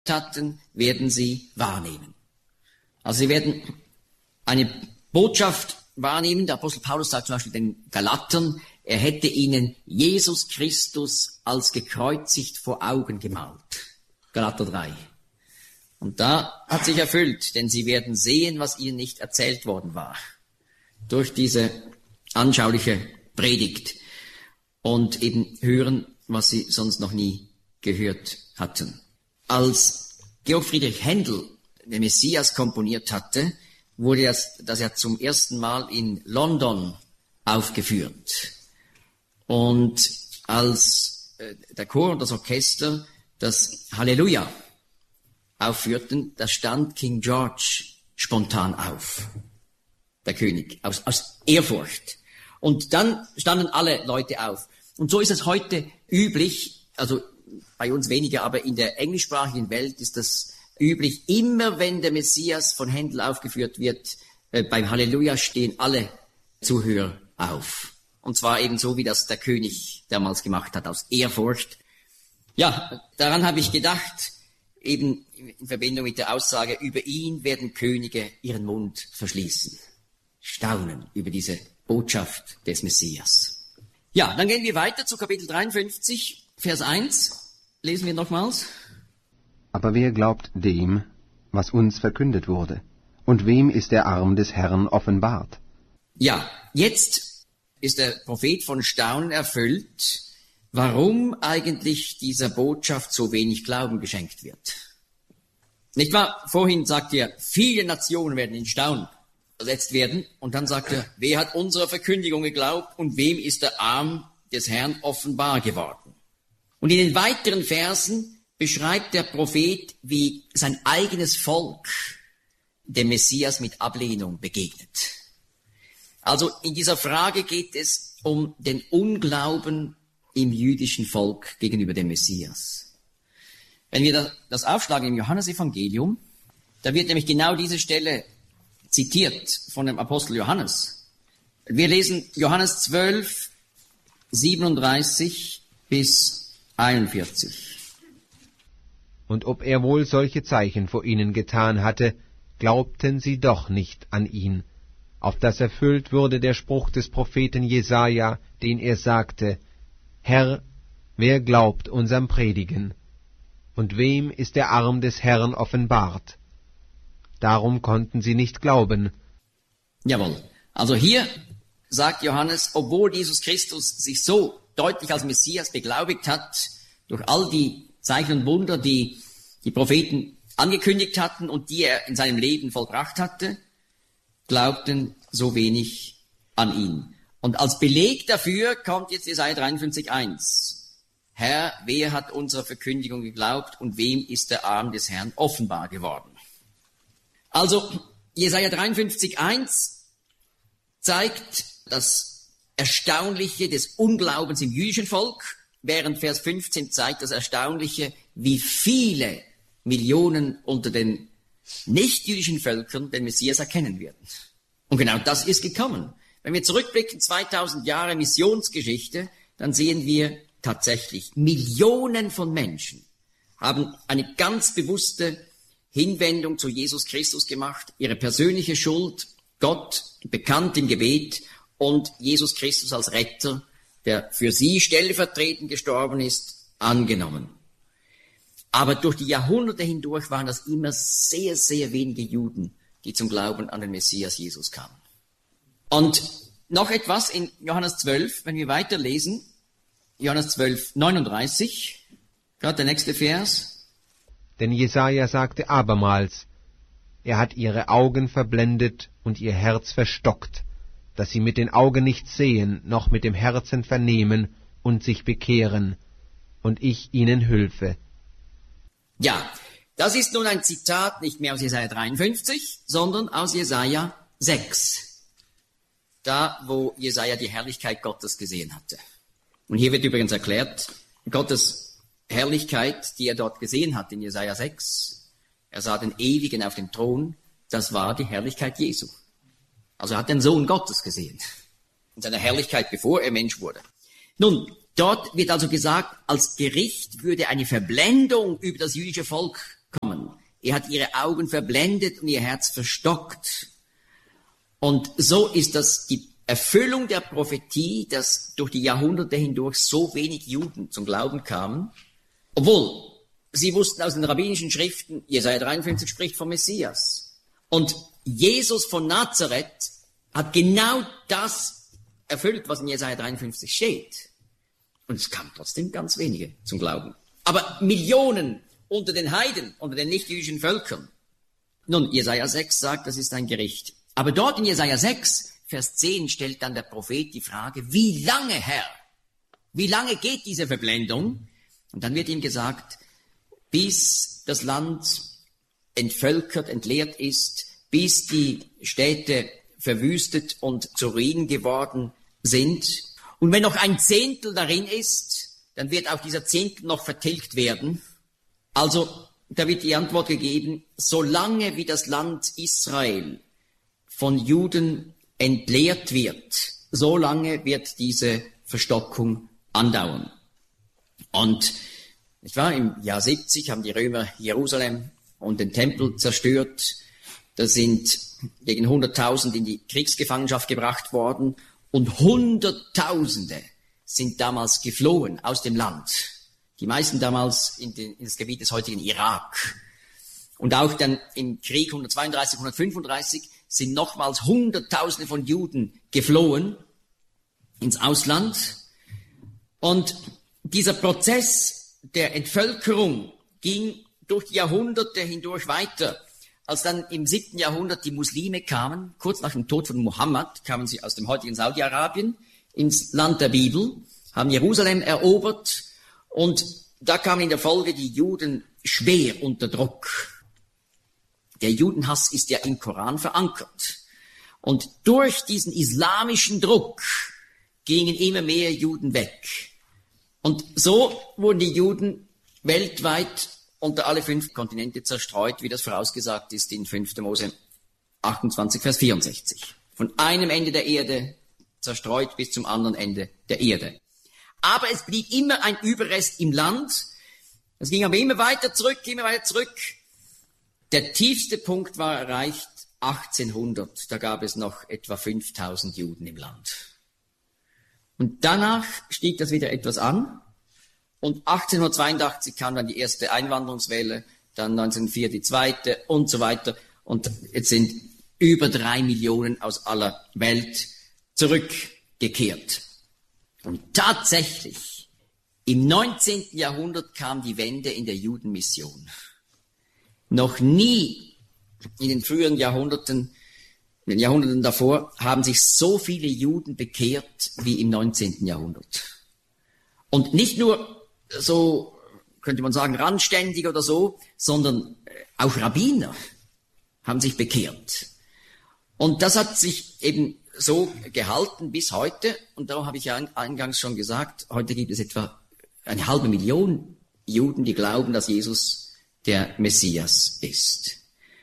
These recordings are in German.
hatten, werden sie wahrnehmen. Also sie werden eine Botschaft wahrnehmen. Der Apostel Paulus sagt zum Beispiel den Galatern, er hätte ihnen Jesus Christus als gekreuzigt vor Augen gemalt. Galater 3. Und da hat sich erfüllt, denn sie werden sehen, was ihnen nicht erzählt worden war. Durch diese anschauliche Predigt. Und eben hören, was sie sonst noch nie gehört hatten. Als Georg Friedrich Händel den Messias komponiert hatte, wurde das ja zum ersten Mal in London aufgeführt. Und als der Chor und das Orchester das Halleluja aufführten, da stand King George spontan auf, der König, aus Ehrfurcht. Und dann standen alle Leute auf. Und so ist es heute üblich, also bei uns weniger, aber in der englischsprachigen Welt ist das üblich, immer wenn der Messias von Händel aufgeführt wird, beim Halleluja stehen alle Zuhörer auf. Und zwar eben so, wie das der König damals gemacht hat, aus Ehrfurcht. Ja, daran habe ich gedacht, eben in Verbindung mit der Aussage, über ihn werden Könige ihren Mund verschließen. Staunen über diese Botschaft des Messias. Ja, dann gehen wir weiter zu Kapitel 53, Vers 1. Lesen wir nochmals. Aber wer glaubt dem, was uns verkündet wurde? Und wem ist der Arm des Herrn offenbart? Ja, jetzt ist der Prophet von Staunen erfüllt, warum eigentlich dieser Botschaft so wenig Glauben geschenkt wird. Nicht wahr? Vorhin sagt er, viele Nationen werden in Staunen versetzt werden. Und dann sagt er, wer hat unserer Verkündigung geglaubt und wem ist der Arm des Herrn offenbar geworden? Und in den weiteren Versen beschreibt der Prophet, wie sein eigenes Volk dem Messias mit Ablehnung begegnet. Also in dieser Frage geht es um den Unglauben im jüdischen Volk gegenüber dem Messias. Wenn wir das aufschlagen im Johannesevangelium, da wird nämlich genau diese Stelle zitiert von dem Apostel Johannes. Wir lesen Johannes 12, 37 bis 41. Und ob er wohl solche Zeichen vor ihnen getan hatte, glaubten sie doch nicht an ihn, auf das erfüllt wurde der Spruch des Propheten Jesaja, den er sagte, Herr, wer glaubt unserem Predigen? Und wem ist der Arm des Herrn offenbart? Darum konnten sie nicht glauben. Jawohl. Also hier sagt Johannes, obwohl Jesus Christus sich so deutlich als Messias beglaubigt hat, durch all die Zeichen und Wunder, die die Propheten angekündigt hatten und die er in seinem Leben vollbracht hatte, glaubten so wenig an ihn. Und als Beleg dafür kommt jetzt Jesaja 53,1. Herr, wer hat unserer Verkündigung geglaubt und wem ist der Arm des Herrn offenbar geworden? Also Jesaja 53,1 zeigt das Erstaunliche des Unglaubens im jüdischen Volk, während Vers 15 zeigt das Erstaunliche, wie viele Millionen unter den nicht-jüdischen Völkern den Messias erkennen werden. Und genau das ist gekommen. Wenn wir zurückblicken, 2000 Jahre Missionsgeschichte, dann sehen wir tatsächlich, Millionen von Menschen haben eine ganz bewusste Hinwendung zu Jesus Christus gemacht, ihre persönliche Schuld, Gott bekannt im Gebet und Jesus Christus als Retter, der für sie stellvertretend gestorben ist, angenommen. Aber durch die Jahrhunderte hindurch waren das immer sehr, sehr wenige Juden, die zum Glauben an den Messias Jesus kamen. Und noch etwas in Johannes 12, wenn wir weiterlesen, Johannes 12, 39, gerade der nächste Vers. Denn Jesaja sagte abermals, er hat ihre Augen verblendet und ihr Herz verstockt, dass sie mit den Augen nicht sehen, noch mit dem Herzen vernehmen und sich bekehren, und ich ihnen hülfe. Ja, das ist nun ein Zitat nicht mehr aus Jesaja 53, sondern aus Jesaja 6. Da, wo Jesaja die Herrlichkeit Gottes gesehen hatte. Und hier wird übrigens erklärt, Gottes Herrlichkeit, die er dort gesehen hat in Jesaja 6, er sah den Ewigen auf dem Thron, das war die Herrlichkeit Jesu. Also er hat den Sohn Gottes gesehen. In seiner Herrlichkeit, bevor er Mensch wurde. Nun, dort wird also gesagt, als Gericht würde eine Verblendung über das jüdische Volk kommen. Er hat ihre Augen verblendet und ihr Herz verstockt. Und so ist das die Erfüllung der Prophetie, dass durch die Jahrhunderte hindurch so wenig Juden zum Glauben kamen, obwohl sie wussten aus den rabbinischen Schriften, Jesaja 53 spricht vom Messias. Und Jesus von Nazareth hat genau das erfüllt, was in Jesaja 53 steht. Und es kamen trotzdem ganz wenige zum Glauben. Aber Millionen unter den Heiden, unter den nichtjüdischen Völkern. Nun, Jesaja 6 sagt, das ist ein Gericht. Aber dort in Jesaja 6, Vers 10, stellt dann der Prophet die Frage, wie lange, Herr? Wie lange geht diese Verblendung? Und dann wird ihm gesagt, bis das Land entvölkert, entleert ist, bis die Städte verwüstet und zu Ruinen geworden sind. Und wenn noch ein Zehntel darin ist, dann wird auch dieser Zehntel noch vertilgt werden. Also, da wird die Antwort gegeben, solange wie das Land Israel von Juden entleert wird, solange wird diese Verstockung andauern. Und nicht wahr, im Jahr 70 haben die Römer Jerusalem und den Tempel zerstört. Da sind gegen 100.000 in die Kriegsgefangenschaft gebracht worden und Hunderttausende sind damals geflohen aus dem Land. Die meisten damals in das Gebiet des heutigen Irak. Und auch dann im Krieg 132, 135 sind nochmals Hunderttausende von Juden geflohen ins Ausland. Und dieser Prozess der Entvölkerung ging durch die Jahrhunderte hindurch weiter. Als dann im 7. Jahrhundert die Muslime kamen, kurz nach dem Tod von Mohammed, kamen sie aus dem heutigen Saudi-Arabien ins Land der Bibel, haben Jerusalem erobert und da kamen in der Folge die Juden schwer unter Druck. Der Judenhass ist ja im Koran verankert. Und durch diesen islamischen Druck gingen immer mehr Juden weg. Und so wurden die Juden weltweit unter alle 5 Kontinente zerstreut, wie das vorausgesagt ist in 5. Mose 28, Vers 64. Von einem Ende der Erde zerstreut bis zum anderen Ende der Erde. Aber es blieb immer ein Überrest im Land. Es ging aber immer weiter zurück, immer weiter zurück. Der tiefste Punkt war erreicht 1800. Da gab es noch etwa 5000 Juden im Land. Und danach stieg das wieder etwas an. Und 1882 kam dann die erste Einwanderungswelle, dann 1904 die zweite und so weiter. Und jetzt sind über 3 Millionen aus aller Welt zurückgekehrt. Und tatsächlich, im 19. Jahrhundert kam die Wende in der Judenmission. Noch nie in den früheren Jahrhunderten, in den Jahrhunderten davor, haben sich so viele Juden bekehrt wie im 19. Jahrhundert. Und nicht nur so, könnte man sagen, randständig oder so, sondern auch Rabbiner haben sich bekehrt. Und das hat sich eben so gehalten bis heute. Und darum habe ich ja eingangs schon gesagt, heute gibt es etwa 500.000 Juden, die glauben, dass Jesus der Messias ist.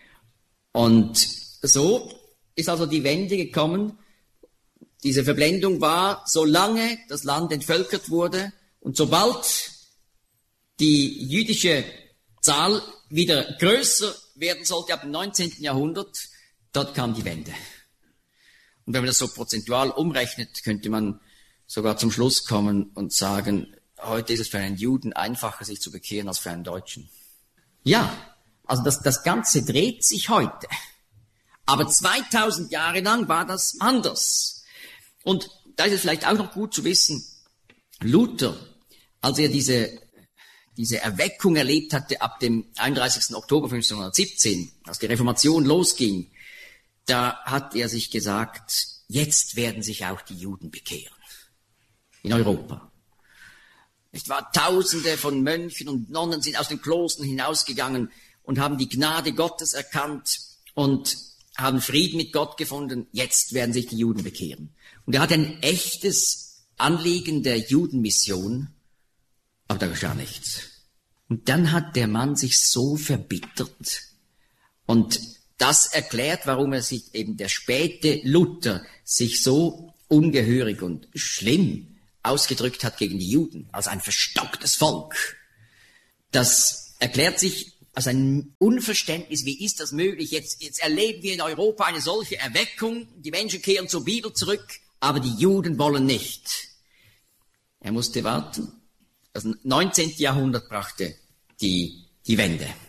Und so ist also die Wende gekommen. Diese Verblendung war, solange das Land entvölkert wurde und sobald die jüdische Zahl wieder größer werden sollte, ab dem 19. Jahrhundert, dort kam die Wende. Und wenn man das so prozentual umrechnet, könnte man sogar zum Schluss kommen und sagen, heute ist es für einen Juden einfacher, sich zu bekehren, als für einen Deutschen. Ja, also das Ganze dreht sich heute. Aber 2000 Jahre lang war das anders. Und da ist es vielleicht auch noch gut zu wissen, Luther, als er diese Erweckung erlebt hatte ab dem 31. Oktober 1517, als die Reformation losging, da hat er sich gesagt, jetzt werden sich auch die Juden bekehren. In Europa. Nicht wahr? Tausende von Mönchen und Nonnen sind aus den Klostern hinausgegangen und haben die Gnade Gottes erkannt und haben Frieden mit Gott gefunden. Jetzt werden sich die Juden bekehren. Und er hat ein echtes Anliegen der Judenmission, aber da geschah nichts. Und dann hat der Mann sich so verbittert. Und das erklärt, warum er sich eben, der späte Luther, sich so ungehörig und schlimm ausgedrückt hat gegen die Juden, als ein verstocktes Volk. Das erklärt sich also ein Unverständnis, wie ist das möglich? Jetzt erleben wir in Europa eine solche Erweckung, die Menschen kehren zur Bibel zurück, aber die Juden wollen nicht. Er musste warten. Das 19. Jahrhundert brachte die Wende.